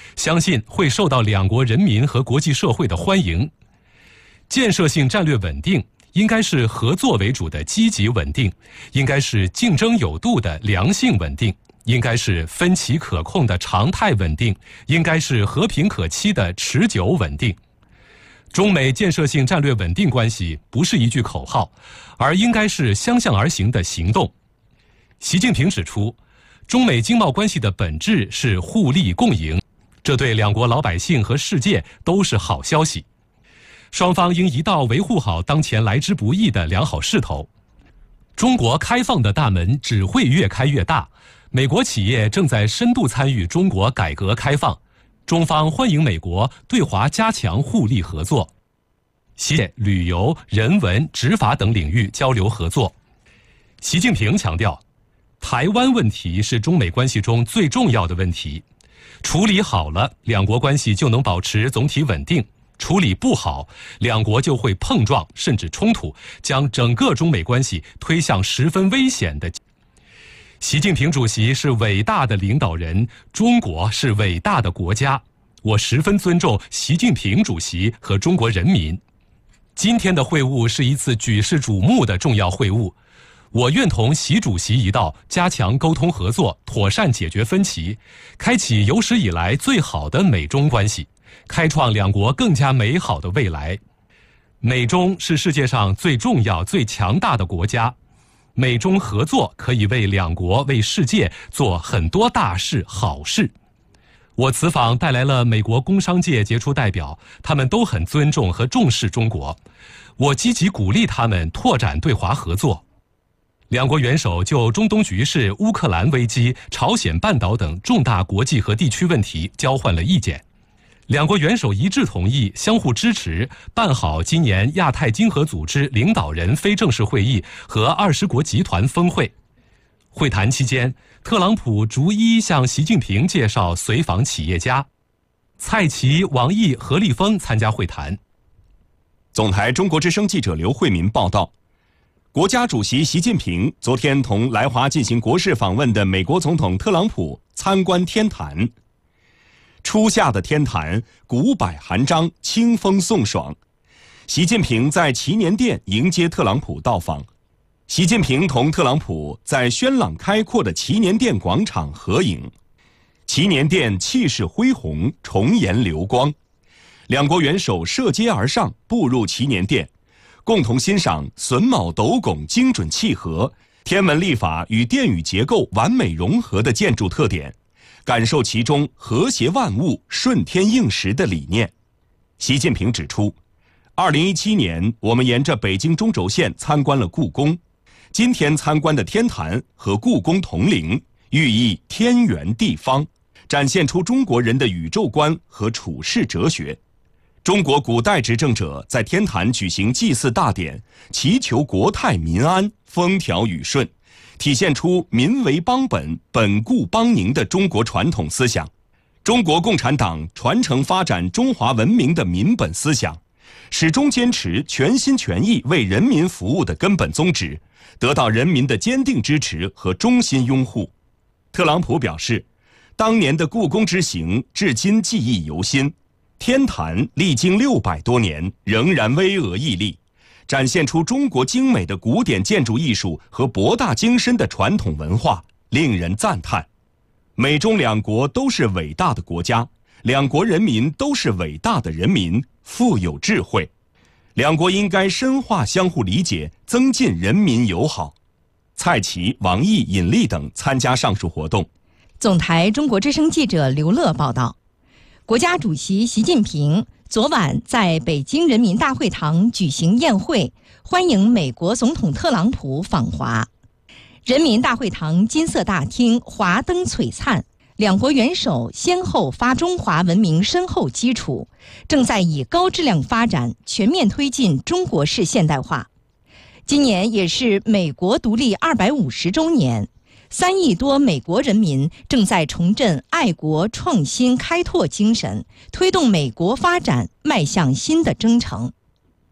相信会受到两国人民和国际社会的欢迎。建设性战略稳定应该是合作为主的积极稳定，应该是竞争有度的良性稳定，应该是分歧可控的常态稳定，应该是和平可期的持久稳定。中美建设性战略稳定关系不是一句口号，而应该是相向而行的行动。习近平指出，中美经贸关系的本质是互利共赢，这对两国老百姓和世界都是好消息。双方应一道维护好当前来之不易的良好势头。中国开放的大门只会越开越大，美国企业正在深度参与中国改革开放，中方欢迎美国对华加强互利合作，旅游、人文、执法等领域交流合作。习近平强调，台湾问题是中美关系中最重要的问题，处理好了，两国关系就能保持总体稳定。处理不好，两国就会碰撞甚至冲突，将整个中美关系推向十分危险的。习近平主席是伟大的领导人，中国是伟大的国家，我十分尊重习近平主席和中国人民。今天的会晤是一次举世瞩目的重要会晤，我愿同习主席一道加强沟通合作，妥善解决分歧，开启有史以来最好的美中关系，开创两国更加美好的未来。美中是世界上最重要、最强大的国家，美中合作可以为两国、为世界做很多大事、好事。我此访带来了美国工商界杰出代表，他们都很尊重和重视中国，我积极鼓励他们拓展对华合作。两国元首就中东局势、乌克兰危机、朝鲜半岛等重大国际和地区问题交换了意见。两国元首一致同意相互支持办好今年亚太经合组织领导人非正式会议和20国集团峰会。会谈期间，特朗普逐一向习近平介绍随访企业家，蔡奇、王毅、何立峰参加会谈。 总台中国之声记者刘慧民报道，国家主席习近平昨天同来华进行国事访问的美国总统特朗普参观天坛。初夏的天坛，古柏含章，清风送爽。习近平在祈年殿迎接特朗普到访。习近平同特朗普在轩朗开阔的祈年殿广场合影。祈年殿气势恢宏，重颜流光。两国元首涉阶而上，步入祈年殿，共同欣赏榫卯斗拱精准契合、天文历法与殿宇结构完美融合的建筑特点，感受其中和谐万物、顺天应时的理念。习近平指出，2017年我们沿着北京中轴线参观了故宫，今天参观的天坛和故宫同龄，寓意天圆地方，展现出中国人的宇宙观和处世哲学。中国古代执政者在天坛举行祭祀大典，祈求国泰民安、风调雨顺，体现出民为邦本、本固邦宁的中国传统思想。中国共产党传承发展中华文明的民本思想，始终坚持全心全意为人民服务的根本宗旨，得到人民的坚定支持和衷心拥护。特朗普表示，当年的故宫之行至今记忆犹新，天坛历经600多年仍然巍峨屹立，展现出中国精美的古典建筑艺术和博大精深的传统文化，令人赞叹。美中两国都是伟大的国家，两国人民都是伟大的人民，富有智慧。两国应该深化相互理解，增进人民友好。蔡奇、王毅、尹力等参加上述活动。 总台中国之声记者刘乐报道，国家主席习近平昨晚在北京人民大会堂举行宴会，欢迎美国总统特朗普访华。人民大会堂金色大厅华灯璀璨，两国元首先后发中华文明深厚基础，正在以高质量发展全面推进中国式现代化。今年也是美国独立250周年，3亿多美国人民正在重振爱国创新开拓精神，推动美国发展迈向新的征程。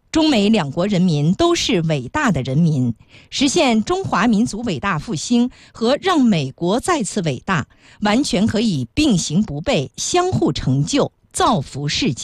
中美两国人民都是伟大的人民，实现中华民族伟大复兴和让美国再次伟大，完全可以并行不悖，相互成就，造福世界。